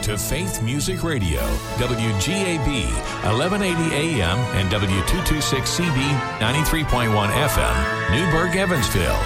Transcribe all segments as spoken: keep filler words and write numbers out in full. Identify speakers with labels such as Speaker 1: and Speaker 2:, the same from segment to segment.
Speaker 1: to Faith Music Radio, W G A B, eleven eighty A M and W two twenty-six C B, ninety-three point one F M, Newburgh, Evansville.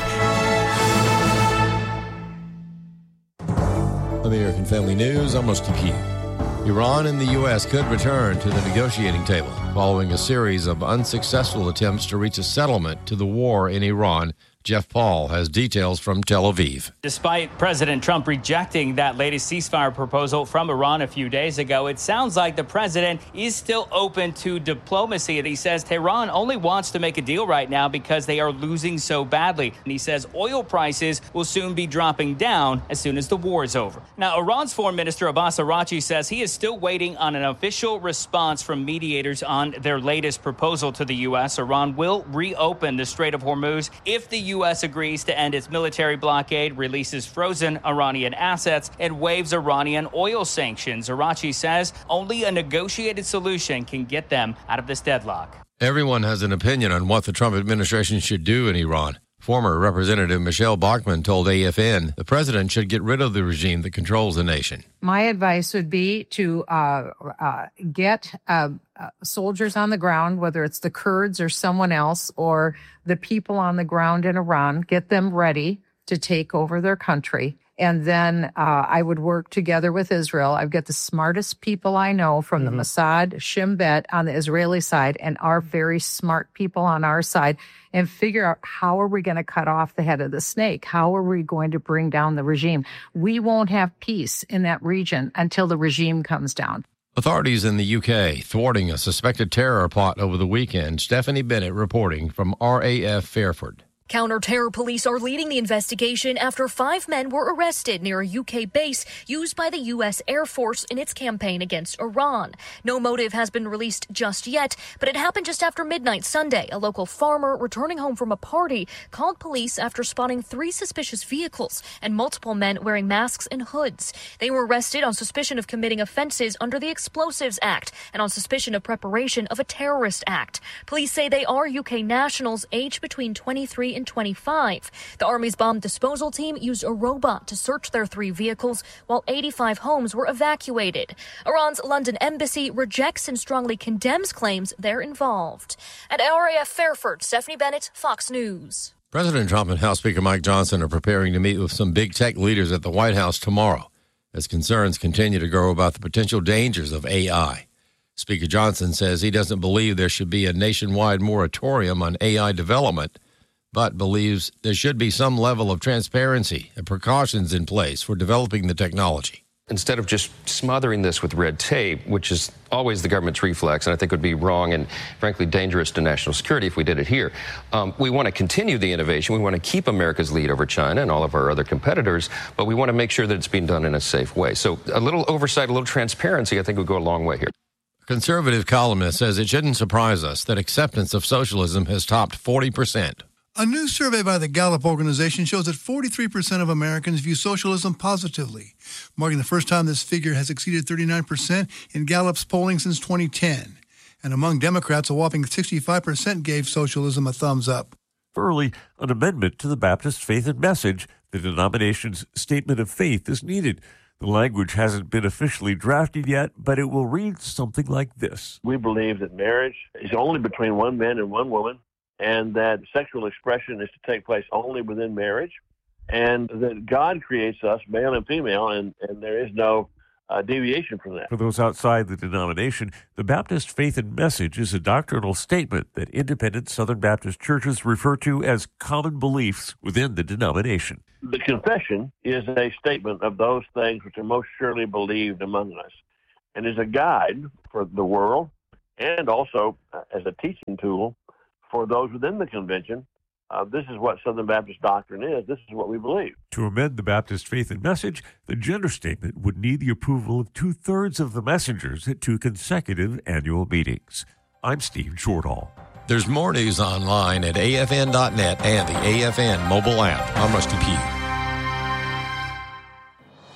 Speaker 2: American Family News, I'm Rusty Pugh. Iran and the U S could return to the negotiating table following a series of unsuccessful attempts to reach a settlement to the war in Iran. Jeff Paul has details from Tel Aviv.
Speaker 3: Despite President Trump rejecting that latest ceasefire proposal from Iran a few days ago, it sounds like the president is still open to diplomacy. And he says Tehran only wants to make a deal right now because they are losing so badly. And he says oil prices will soon be dropping down as soon as the war is over. Now, Iran's Foreign Minister Abbas Araghchi says he is still waiting on an official response from mediators on their latest proposal to the U S. Iran will reopen the Strait of Hormuz if the U S agrees to end its military blockade, releases frozen Iranian assets, and waives Iranian oil sanctions. Araghchi says only a negotiated solution can get them out of this deadlock.
Speaker 2: Everyone has an opinion on what the Trump administration should do in Iran. Former Representative Michelle Bachmann told A F N the president should get rid of the regime that controls the nation.
Speaker 4: My advice would be to uh, uh, get uh, uh, soldiers on the ground, whether it's the Kurds or someone else, or the people on the ground in Iran, get them ready to take over their country. And then uh, I would work together with Israel. I've got the smartest people I know from mm-hmm. the Mossad, Shin Bet on the Israeli side, and our very smart people on our side, and figure out how are we going to cut off the head of the snake? How are we going to bring down the regime? We won't have peace in that region until the regime comes down.
Speaker 2: Authorities in the U K thwarting a suspected terror plot over the weekend. Stephanie Bennett reporting from R A F Fairford.
Speaker 5: Counter-terror police are leading the investigation after five men were arrested near a U K base used by the U S Air Force in its campaign against Iran. No motive has been released just yet, but it happened just after midnight Sunday. A local farmer returning home from a party called police after spotting three suspicious vehicles and multiple men wearing masks and hoods. They were arrested on suspicion of committing offenses under the Explosives Act and on suspicion of preparation of a terrorist act. Police say they are U K nationals aged between twenty-three and twenty-five. The Army's bomb disposal team used a robot to search their three vehicles while eighty-five homes were evacuated. Iran's London embassy rejects and strongly condemns claims they're involved. At R A F Fairford, Stephanie Bennett, Fox News.
Speaker 2: President Trump and House Speaker Mike Johnson are preparing to meet with some big tech leaders at the White House tomorrow as concerns continue to grow about the potential dangers of A I. Speaker Johnson says he doesn't believe there should be a nationwide moratorium on A I development, but believes there should be some level of transparency and precautions in place for developing the technology.
Speaker 6: Instead of just smothering this with red tape, which is always the government's reflex, and I think would be wrong and frankly dangerous to national security if we did it here, um, we want to continue the innovation. We want to keep America's lead over China and all of our other competitors, but we want to make sure that it's being done in a safe way. So a little oversight, a little transparency, I think would go a long way here.
Speaker 2: A conservative columnist says it shouldn't surprise us that acceptance of socialism has topped forty percent.
Speaker 7: A new survey by the Gallup organization shows that forty-three percent of Americans view socialism positively, marking the first time this figure has exceeded thirty-nine percent in Gallup's polling since twenty ten. And among Democrats, a whopping sixty-five percent gave socialism a thumbs up.
Speaker 8: Early, an amendment to the Baptist Faith and Message, the denomination's statement of faith, is needed. The language hasn't been officially drafted yet, but it will read something like this.
Speaker 9: We believe that marriage is only between one man and one woman, and that sexual expression is to take place only within marriage, and that God creates us, male and female, and, and there is no uh, deviation from that.
Speaker 8: For those outside the denomination, the Baptist Faith and Message is a doctrinal statement that independent Southern Baptist churches refer to as common beliefs within the denomination.
Speaker 9: The confession is a statement of those things which are most surely believed among us, and is a guide for the world, and also uh, as a teaching tool for those within the convention. Uh, this is what Southern Baptist doctrine is. This is what we believe.
Speaker 8: To amend the Baptist Faith and Message, the gender statement would need the approval of two-thirds of the messengers at two consecutive annual meetings. I'm Steve Shortall.
Speaker 2: There's more news online at A F N dot net and the A F N mobile app. I'm Rusty Pugh.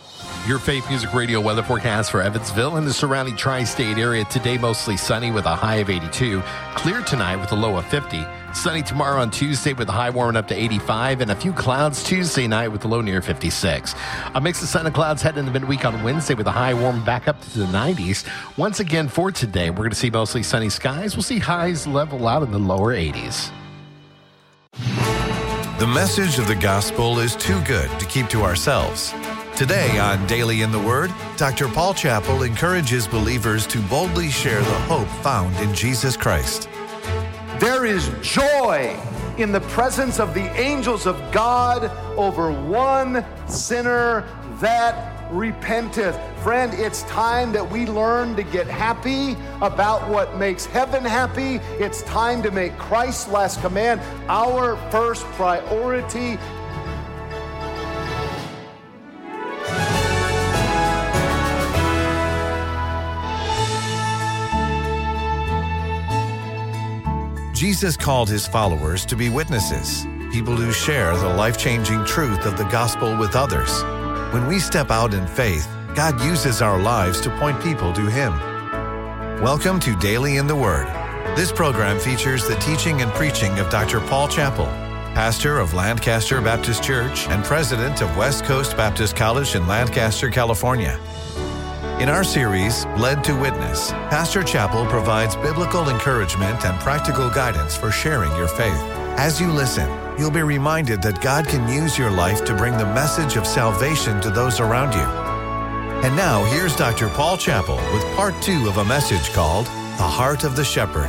Speaker 10: Your Faith Music Radio weather forecast for Evansville and the surrounding tri-state area. Today, mostly sunny with a high of eighty-two. Clear tonight with a low of fifty. Sunny tomorrow on Tuesday with a high warming up to eighty-five. And a few clouds Tuesday night with a low near fifty-six. A mix of sun and clouds heading into midweek on Wednesday with a high warming back up to the nineties. Once again for today, we're going to see mostly sunny skies. We'll see highs level out in the lower eighties.
Speaker 11: The message of the gospel is too good to keep to ourselves. Today on Daily in the Word, Doctor Paul Chappell encourages believers to boldly share the hope found in Jesus Christ.
Speaker 12: There is joy in the presence of the angels of God over one sinner that repenteth. Friend, it's time that we learn to get happy about what makes heaven happy. It's time to make Christ's last command our first priority.
Speaker 11: Jesus called his followers to be witnesses, people who share the life-changing truth of the gospel with others. When we step out in faith, God uses our lives to point people to him. Welcome to Daily in the Word. This program features the teaching and preaching of Doctor Paul Chappell, pastor of Lancaster Baptist Church and president of West Coast Baptist College in Lancaster, California. In our series, Led to Witness, Pastor Chappell provides biblical encouragement and practical guidance for sharing your faith. As you listen, you'll be reminded that God can use your life to bring the message of salvation to those around you. And now, here's Doctor Paul Chappell with part two of a message called The Heart of the Shepherd.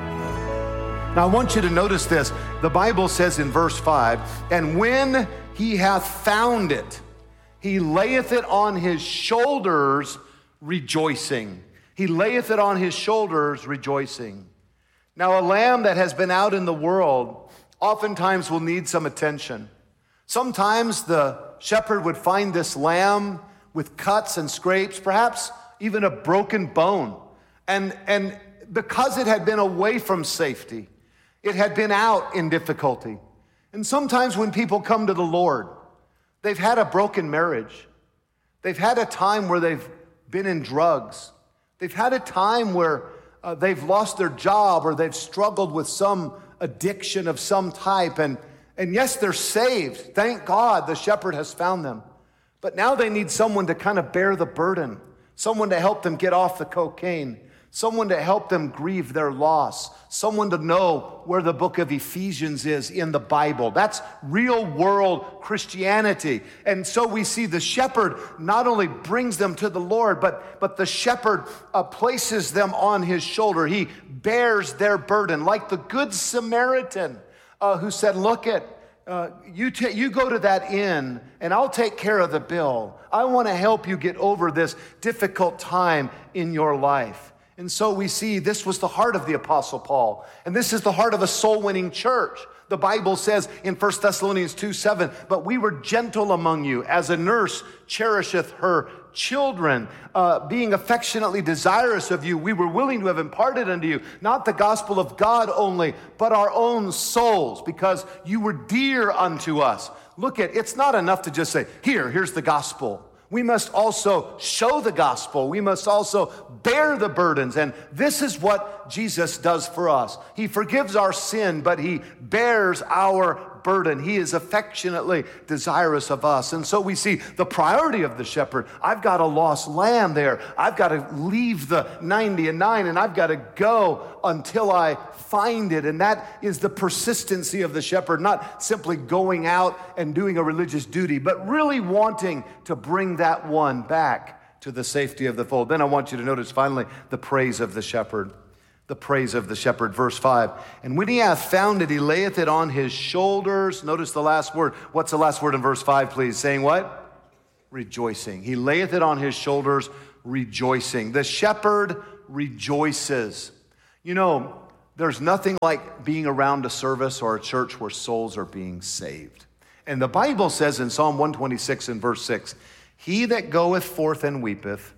Speaker 12: Now, I want you to notice this. The Bible says in verse five, and when he hath found it, he layeth it on his shoulders, rejoicing. He layeth it on his shoulders, rejoicing. Now, a lamb that has been out in the world oftentimes will need some attention. Sometimes the shepherd would find this lamb with cuts and scrapes, perhaps even a broken bone. And, and because it had been away from safety, it had been out in difficulty. And sometimes when people come to the Lord, they've had a broken marriage. They've had a time where they've been in drugs. They've had a time where uh, they've lost their job or they've struggled with some addiction of some type. And, and yes, they're saved. Thank God the shepherd has found them. But now they need someone to kind of bear the burden, someone to help them get off the cocaine, someone to help them grieve their loss, someone to know where the book of Ephesians is in the Bible. That's real world Christianity. And so we see the shepherd not only brings them to the Lord, but, but the shepherd uh, places them on his shoulder. He bears their burden, like the Good Samaritan uh, who said, look at, uh, you, t- you go to that inn and I'll take care of the bill. I want to help you get over this difficult time in your life. And so we see this was the heart of the Apostle Paul. And this is the heart of a soul-winning church. The Bible says in First Thessalonians two seven, but we were gentle among you, as a nurse cherisheth her children, uh, being affectionately desirous of you. We were willing to have imparted unto you, not the gospel of God only, but our own souls, because you were dear unto us. Look at, it's not enough to just say, here, here's the gospel. We must also show the gospel. We must also bear the burdens. And this is what Jesus does for us. He forgives our sin, but he bears our burden. He is affectionately desirous of us. And so we see the priority of the shepherd. I've got a lost lamb there. I've got to leave the ninety and nine, and I've got to go until I find it. And that is the persistency of the shepherd, not simply going out and doing a religious duty, but really wanting to bring that one back to the safety of the fold. Then I want you to notice finally the praise of the shepherd. The praise of the shepherd, verse five. And when he hath found it, he layeth it on his shoulders. Notice the last word. What's the last word in verse five, please? Saying what? Rejoicing. He layeth it on his shoulders, rejoicing. The shepherd rejoices. You know, there's nothing like being around a service or a church where souls are being saved. And the Bible says in Psalm one twenty-six and verse six, he that goeth forth and weepeth,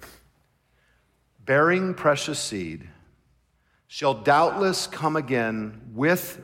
Speaker 12: bearing precious seed, shall doubtless come again with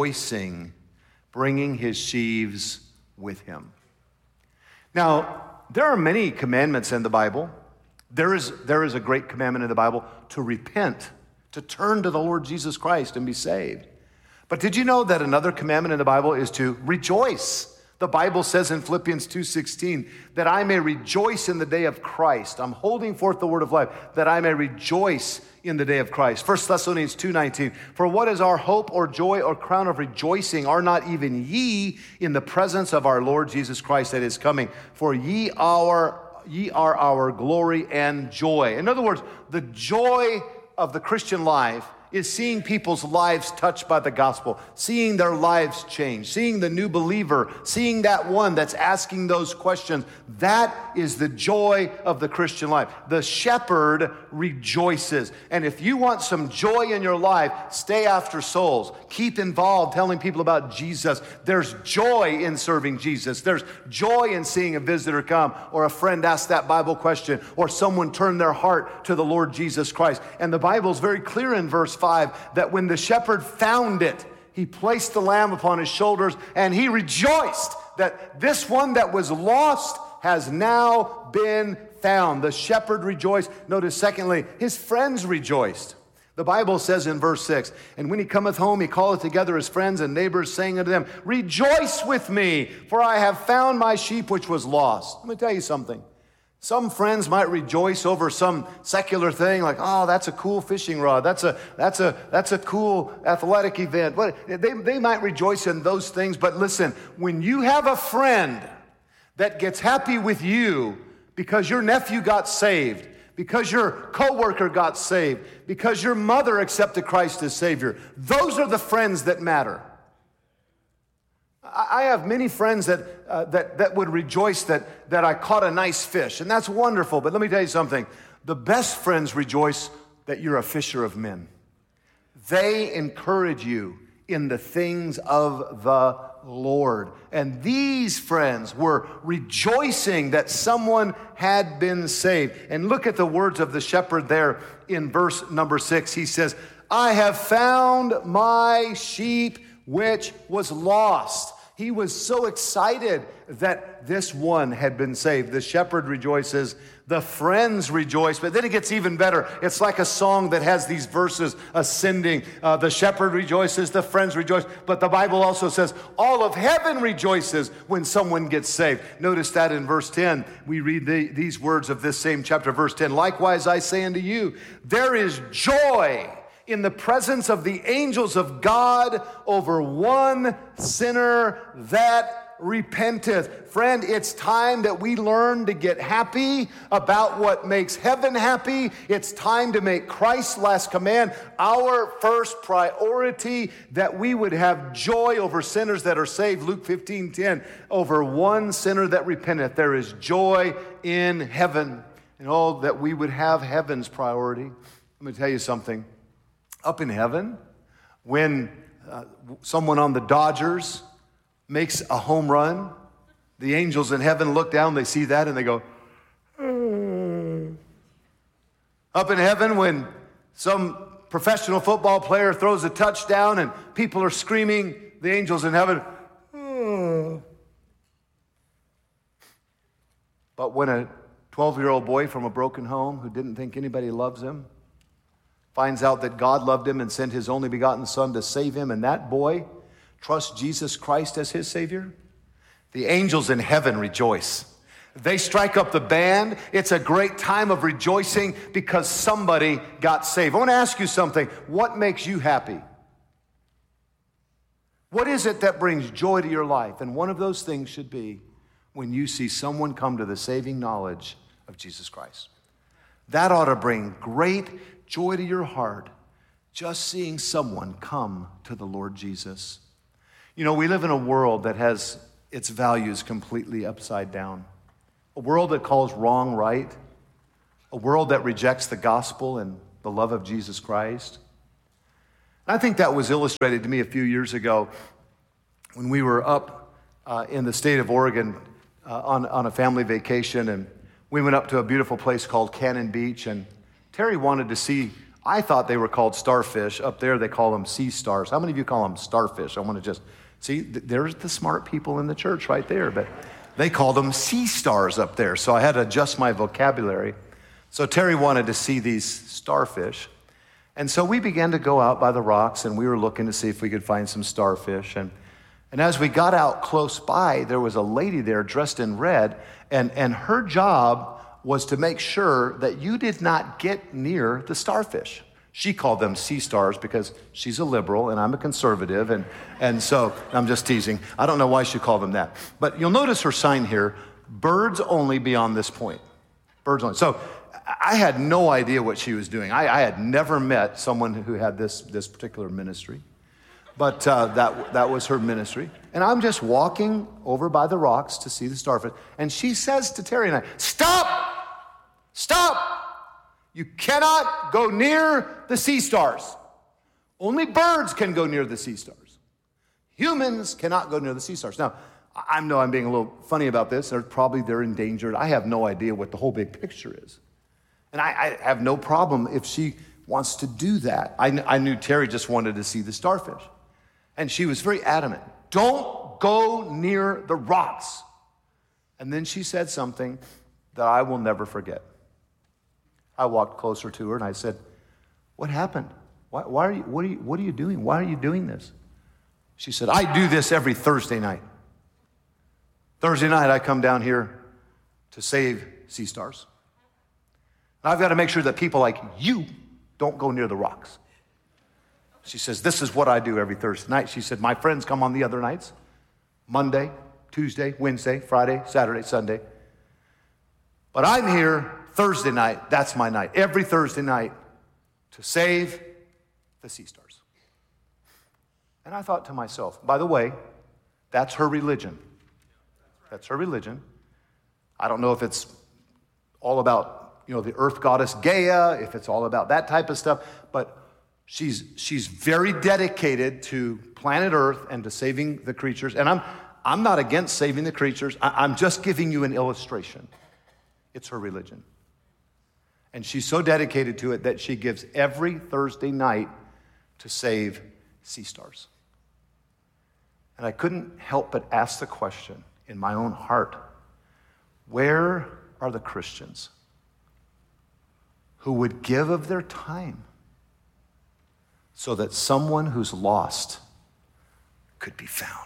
Speaker 12: rejoicing, bringing his sheaves with him. Now, there are many commandments in the Bible. There is, there is a great commandment in the Bible to repent, to turn to the Lord Jesus Christ and be saved. But did you know that another commandment in the Bible is to rejoice? The Bible says in Philippians two sixteen that I may rejoice in the day of Christ. I'm holding forth the word of life, that I may rejoice in the day of Christ. First Thessalonians two nineteen, for what is our hope or joy or crown of rejoicing? Are not even ye in the presence of our Lord Jesus Christ at his coming? For ye are, ye are our glory and joy. In other words, the joy of the Christian life is seeing people's lives touched by the gospel, seeing their lives change, seeing the new believer, seeing that one that's asking those questions. That is the joy of the Christian life. The shepherd rejoices. And if you want some joy in your life, stay after souls. Keep involved telling people about Jesus. There's joy in serving Jesus. There's joy in seeing a visitor come, or a friend ask that Bible question, or someone turn their heart to the Lord Jesus Christ. And the Bible's very clear in verse five that when the shepherd found it, he placed the lamb upon his shoulders and he rejoiced that this one that was lost has now been found. The shepherd rejoiced. Notice, secondly, his friends rejoiced. The Bible says in verse six, and when he cometh home, he calleth together his friends and neighbors, saying unto them, rejoice with me, for I have found my sheep which was lost. Let me tell you something. Some friends might rejoice over some secular thing, like, oh, that's a cool fishing rod. That's a that's a that's a cool athletic event. But they, they might rejoice in those things. But listen, when you have a friend that gets happy with you because your nephew got saved, because your coworker got saved, because your mother accepted Christ as Savior, those are the friends that matter. I have many friends that, uh, that, that would rejoice that, that I caught a nice fish, and that's wonderful. But let me tell you something. The best friends rejoice that you're a fisher of men. They encourage you in the things of the Lord. And these friends were rejoicing that someone had been saved. And look at the words of the shepherd there in verse number six. He says, I have found my sheep which was lost. He was so excited that this one had been saved. The shepherd rejoices, the friends rejoice, but then it gets even better. It's like a song that has these verses ascending. Uh, the shepherd rejoices, the friends rejoice, but the Bible also says all of heaven rejoices when someone gets saved. Notice that in verse ten, we read the, these words of this same chapter, verse ten. Likewise I say unto you, there is joy in the presence of the angels of God over one sinner that repenteth. Friend, it's time that we learn to get happy about what makes heaven happy. It's time to make Christ's last command our first priority, that we would have joy over sinners that are saved. Luke fifteen ten, over one sinner that repenteth, there is joy in heaven. And all that we would have heaven's priority. Let me tell you something. Up in heaven, when uh, someone on the Dodgers makes a home run, the angels in heaven look down, they see that, and they go, mm. Up in heaven, when some professional football player throws a touchdown and people are screaming, the angels in heaven, mm. But when a twelve-year-old boy from a broken home who didn't think anybody loves him finds out that God loved him and sent his only begotten son to save him, and that boy trusts Jesus Christ as his Savior, the angels in heaven rejoice. They strike up the band. It's a great time of rejoicing because somebody got saved. I want to ask you something. What makes you happy? What is it that brings joy to your life? And one of those things should be when you see someone come to the saving knowledge of Jesus Christ. That ought to bring great joy to your heart, just seeing someone come to the Lord Jesus. You know, we live in a world that has its values completely upside down. A world that calls wrong right. A world that rejects the gospel and the love of Jesus Christ. I think that was illustrated to me a few years ago when we were up uh, in the state of Oregon uh, on, on a family vacation, and we went up to a beautiful place called Cannon Beach, and Terry wanted to see, I thought they were called starfish. Up there they call them sea stars. How many of you call them starfish? I want to just, see, there's the smart people in the church right there. But They called them sea stars up there, so I had to adjust my vocabulary. So Terry wanted to see these starfish. And so we began to go out by the rocks, and we were looking to see if we could find some starfish. And, and as we got out close by, there was a lady there dressed in red, and, and her job was to make sure that you did not get near the starfish. She called them sea stars because she's a liberal and I'm a conservative, and, and so I'm just teasing. I don't know why she called them that. But you'll notice her sign here, birds only beyond this point. Birds only. So I had no idea what she was doing. I, I had never met someone who had this, this particular ministry, but uh, that, that was her ministry. And I'm just walking over by the rocks to see the starfish, and she says to Terry and I, stop! Stop! You cannot go near the sea stars. Only birds can go near the sea stars. Humans cannot go near the sea stars. Now, I know I'm being a little funny about this. They're probably they're endangered. I have no idea what the whole big picture is. And I, I have no problem if she wants to do that. I, I knew Terry just wanted to see the starfish. And she was very adamant. Don't go near the rocks. And then she said something that I will never forget. I walked closer to her and I said, what happened? Why, why are you, what are you, what are you doing? Why are you doing this? She said, I do this every Thursday night. Thursday night, I come down here to save sea stars. And I've got to make sure that people like you don't go near the rocks. She says, this is what I do every Thursday night. She said, my friends come on the other nights, Monday, Tuesday, Wednesday, Friday, Saturday, Sunday. But I'm here Thursday night, that's my night, every Thursday night to save the sea stars. And I thought to myself, by the way, that's her religion. That's her religion. I don't know if it's all about, you know, the earth goddess Gaia, if it's all about that type of stuff, but she's she's very dedicated to planet Earth and to saving the creatures. And I'm I'm not against saving the creatures. I, I'm just giving you an illustration. It's her religion. And she's so dedicated to it that she gives every Thursday night to save sea stars. And I couldn't help but ask the question in my own heart, where are the Christians who would give of their time so that someone who's lost could be found?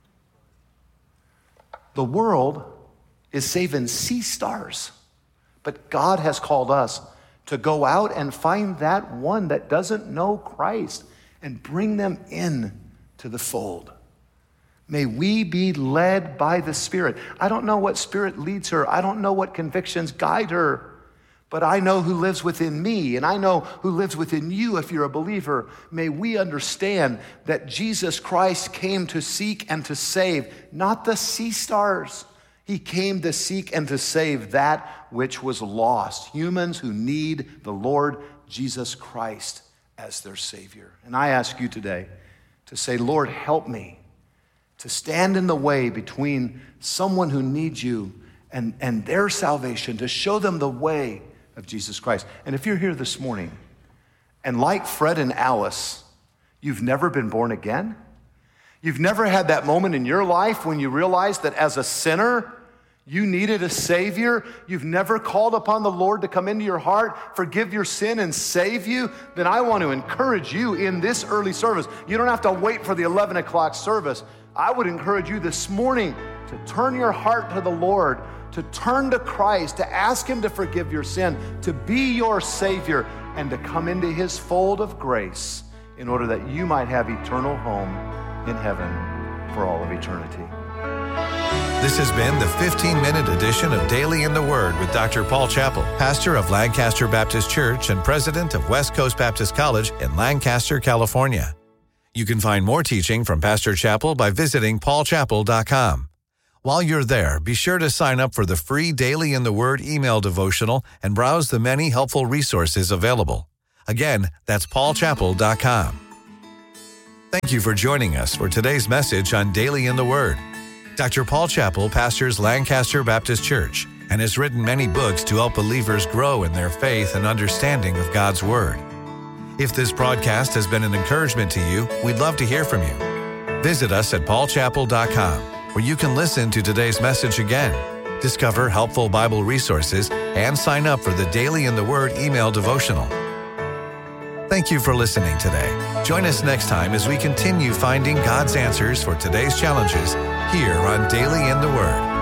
Speaker 12: The world is saving sea stars. But God has called us to go out and find that one that doesn't know Christ and bring them in to the fold. May we be led by the Spirit. I don't know what Spirit leads her. I don't know what convictions guide her. But I know who lives within me, and I know who lives within you if you're a believer. May we understand that Jesus Christ came to seek and to save, not the sea stars. He came to seek and to save that which was lost, humans who need the Lord Jesus Christ as their Savior. And I ask you today to say, Lord, help me to stand in the way between someone who needs you and, and their salvation, to show them the way of Jesus Christ. And if you're here this morning, and like Fred and Alice, you've never been born again, you've never had that moment in your life when you realized that as a sinner, you needed a Savior. You've never called upon the Lord to come into your heart, forgive your sin, and save you. Then I want to encourage you in this early service. You don't have to wait for the eleven o'clock service. I would encourage you this morning to turn your heart to the Lord, to turn to Christ, to ask Him to forgive your sin, to be your Savior, and to come into His fold of grace in order that you might have eternal home in heaven for all of eternity.
Speaker 11: This has been the fifteen-minute edition of Daily in the Word with Doctor Paul Chappell, pastor of Lancaster Baptist Church and president of West Coast Baptist College in Lancaster, California. You can find more teaching from Pastor Chappell by visiting paul chappell dot com. While you're there, be sure to sign up for the free Daily in the Word email devotional and browse the many helpful resources available. Again, that's paul chappell dot com. Thank you for joining us for today's message on Daily in the Word. Doctor Paul Chappell pastors Lancaster Baptist Church and has written many books to help believers grow in their faith and understanding of God's Word. If this broadcast has been an encouragement to you, we'd love to hear from you. Visit us at paul chappell dot com where you can listen to today's message again, discover helpful Bible resources, and sign up for the Daily in the Word email devotional. Thank you for listening today. Join us next time as we continue finding God's answers for today's challenges here on Daily in the Word.